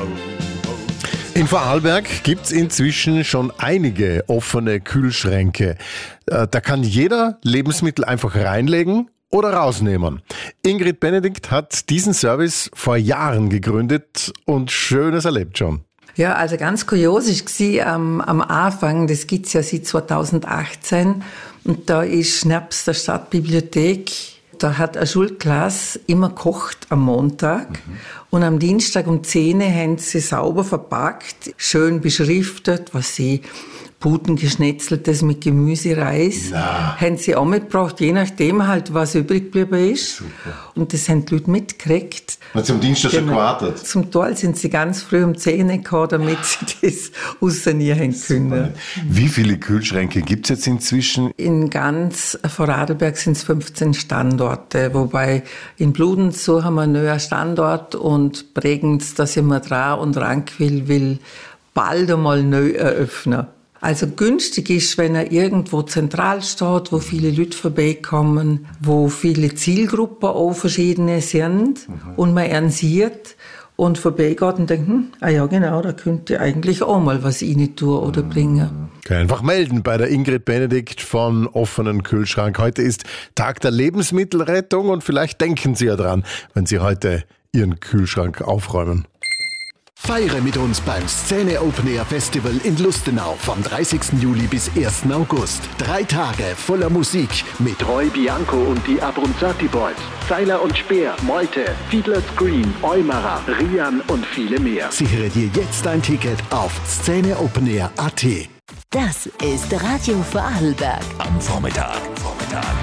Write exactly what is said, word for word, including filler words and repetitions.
In Vorarlberg gibt es inzwischen schon einige offene Kühlschränke. Da kann jeder Lebensmittel einfach reinlegen oder rausnehmen. Ingrid Benedikt hat diesen Service vor Jahren gegründet und Schönes erlebt schon. Ja, also ganz kurios war am, am Anfang, das gibt's ja seit zweitausendachtzehn, und da ist nebst der Stadtbibliothek, da hat eine Schulklasse immer gekocht am Montag. Mhm. Und am Dienstag um zehn Uhr haben sie sauber verpackt, schön beschriftet, was sie Putengeschnetzeltes mit Gemüsereis, Na. haben sie auch mitgebracht, je nachdem halt, was übrig geblieben ist. Super. Und das haben die Leute mitgekriegt. Und zum Dienstag schon gewartet? Zum Teil sind sie ganz früh um zehn Uhr gekommen, damit sie das rausnehmen können. Wie viele Kühlschränke gibt es jetzt inzwischen? In ganz Vorarlberg sind es fünfzehn Standorte, wobei in Bludenz so haben wir einen neuen Standort und Bregenz, da sind wir dran, und Rankwil will bald einmal neu eröffnen. Also günstig ist, wenn er irgendwo zentral steht, wo viele Leute vorbeikommen, wo viele Zielgruppen auch verschiedene sind, mhm. und man ihn sieht und vorbeigeht und denkt, hm, ah ja genau, da könnte eigentlich auch mal was rein tun oder bringen. Okay, einfach melden bei der Ingrid Benedikt von Offenen Kühlschrank. Heute ist Tag der Lebensmittelrettung und vielleicht denken Sie ja dran, wenn Sie heute Ihren Kühlschrank aufräumen. Feiere mit uns beim Szene Open Air Festival in Lustenau vom dreißigsten Juli bis ersten August. Drei Tage voller Musik mit Roy Bianco und die Abronzati Boys, Seiler und Speer, Meute, Fiedler Screen, Eumara, Rian und viele mehr. Sichere dir jetzt ein Ticket auf szeneopenair punkt at. Das ist Radio Vorarlberg. Am Vormittag. Vormittag.